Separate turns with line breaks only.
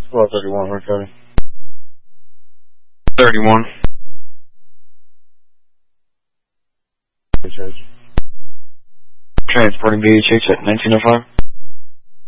Squad 31, Horn County.
31.
BHH.
Transporting BHH at 1905.